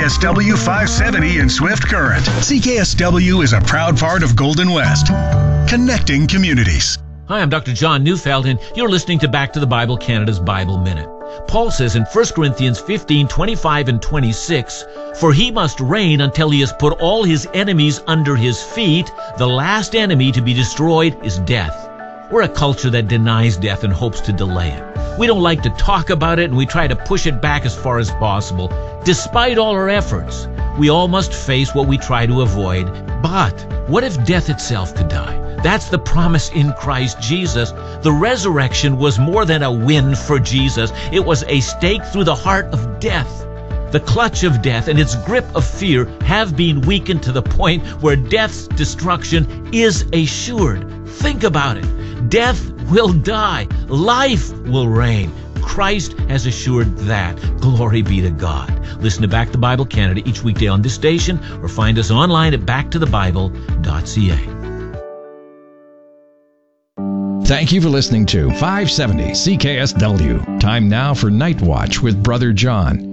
CKSW 570 in Swift Current. CKSW is a proud part of Golden West, connecting communities. Hi, I'm Dr. John Neufeld, and you're listening to Back to the Bible, Canada's Bible Minute. Paul says in 1 Corinthians 15, 25 and 26, "For he must reign until he has put all his enemies under his feet. The last enemy to be destroyed is death." We're a culture that denies death and hopes to delay it. We don't like to talk about it, and we try to push it back as far as possible. Despite all our efforts, we all must face what we try to avoid. But what if death itself could die? That's the promise in Christ Jesus. The resurrection was more than a win for Jesus. It was a stake through the heart of death. The clutch of death and its grip of fear have been weakened to the point where death's destruction is assured. Think about it. Death will die. Life will reign. Christ has assured that. Glory be to God. Listen to Back to Bible Canada each weekday on this station, or find us online at backtothebible.ca. Thank you for listening to 570 CKSW. Time now for Night Watch with Brother John.